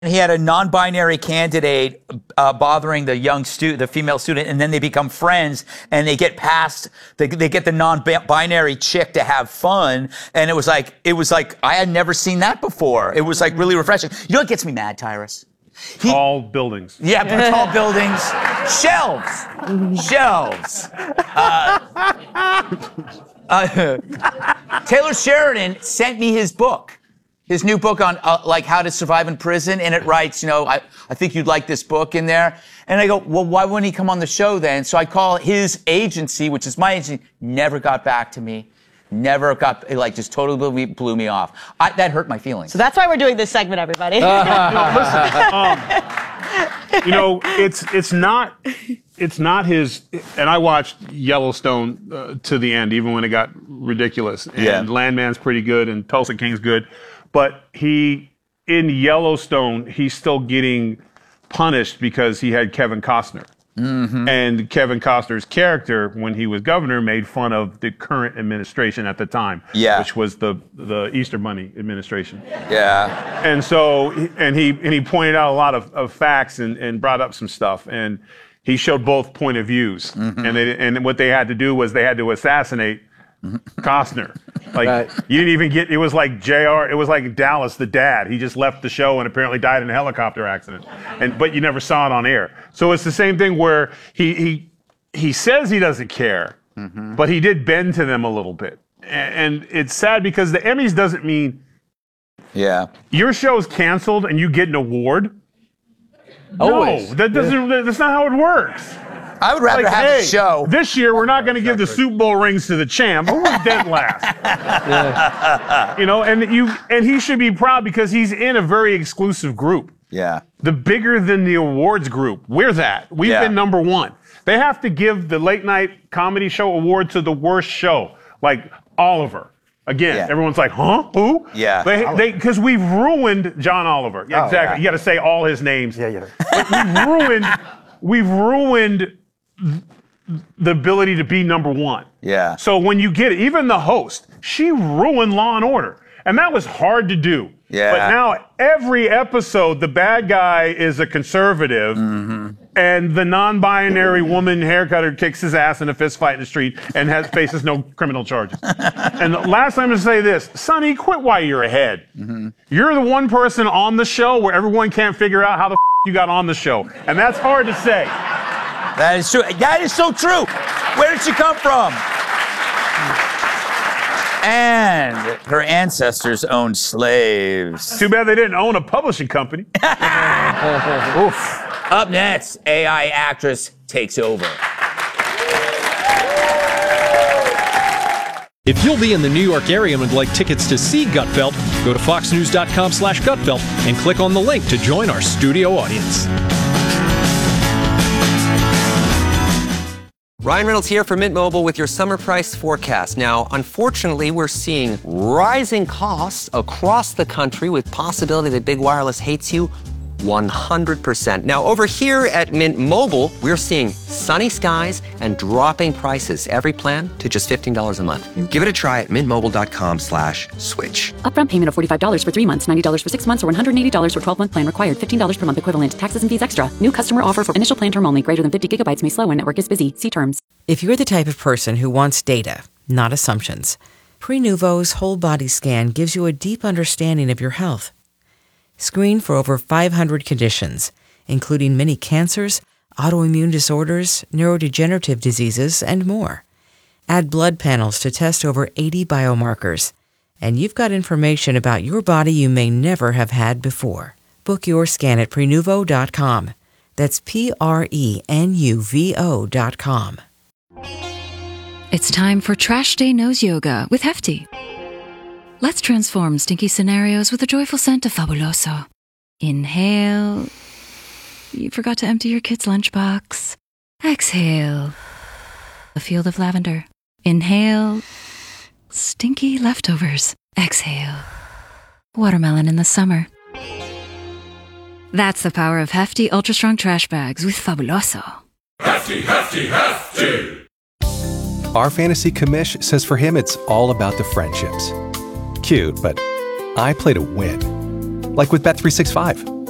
He had a non-binary candidate bothering the female student, and then they become friends, and they get past. They get the non-binary chick to have fun, and it was like I had never seen that before. It was like really refreshing. You know what gets me mad, Tyrus? Tall buildings. Yeah, but tall buildings, shelves. Taylor Sheridan sent me his book. His new book on like how to survive in prison, and it writes, I think you'd like this book in there. And I go, well, why wouldn't he come on the show then? So I call his agency, which is my agency, never got back to me. Never got, just totally blew me off. That hurt my feelings. So that's why we're doing this segment, everybody. It's not his, and I watched Yellowstone to the end, even when it got ridiculous. And Landman's pretty good, and Tulsa King's good. But in Yellowstone, he's still getting punished because he had Kevin Costner. Mm-hmm. And Kevin Costner's character, when he was governor, made fun of the current administration at the time, which was the Easter Bunny administration. Yeah. And so, he pointed out a lot of facts and brought up some stuff. And he showed both point of views. Mm-hmm. And what they had to do was they had to assassinate Costner. You didn't even get, it was like it was like Dallas, the dad. He just left the show and apparently died in a helicopter accident. But you never saw it on air. So it's the same thing where he says he doesn't care, but he did bend to them a little bit. And it's sad because the Emmys doesn't mean your show's canceled and you get an award. Always. No, that's not how it works. I would rather have a show. This year, we're not going to give the Super Bowl rings to the champ. Who was dead last? And he should be proud because he's in a very exclusive group. Yeah. The bigger than the awards group. We're that. We've been number one. They have to give the late night comedy show award to the worst show, like Oliver. Again, everyone's like, huh? Who? Yeah. Because we've ruined John Oliver. Yeah, exactly. You got to say all his names. Yeah. But we've ruined the ability to be number one. Yeah. So when you get it, even the host, she ruined Law and Order. And that was hard to do. Yeah. But now every episode, the bad guy is a conservative, and the non-binary woman haircutter kicks his ass in a fist fight in the street and faces no criminal charges. And last time to say this, Sonny, quit while you're ahead. You're the one person on the show where everyone can't figure out how the you got on the show. And that's hard to say. That is true. That is so true. Where did she come from? And her ancestors owned slaves. Too bad they didn't own a publishing company. Oof. Up next, AI actress takes over. If you'll be in the New York area and would like tickets to see Gutfeld, go to foxnews.com/Gutfeld and click on the link to join our studio audience. Ryan Reynolds here for Mint Mobile with your summer price forecast. Now, unfortunately, we're seeing rising costs across the country with possibility that big wireless hates you 100%. Now, over here at Mint Mobile, we're seeing sunny skies and dropping prices. Every plan to just $15 a month. Give it a try at mintmobile.com/switch. Upfront payment of $45 for 3 months, $90 for 6 months, or $180 for 12-month plan required. $15 per month equivalent. Taxes and fees extra. New customer offer for initial plan term only. Greater than 50 gigabytes may slow when network is busy. See terms. If you're the type of person who wants data, not assumptions, Prenuvo's whole body scan gives you a deep understanding of your health. Screen for over 500 conditions, including many cancers, autoimmune disorders, neurodegenerative diseases, and more. Add blood panels to test over 80 biomarkers, and you've got information about your body you may never have had before. Book your scan at Prenuvo.com. That's Prenuvo.com. It's time for Trash Day Nose Yoga with Hefty. Let's transform stinky scenarios with a joyful scent of Fabuloso. Inhale. You forgot to empty your kid's lunchbox. Exhale. A field of lavender. Inhale. Stinky leftovers. Exhale. Watermelon in the summer. That's the power of Hefty Ultra Strong Trash Bags with Fabuloso. Hefty, Hefty, Hefty! Our fantasy commish says for him it's all about the friendships. Cute, but I play to win. Like with Bet365.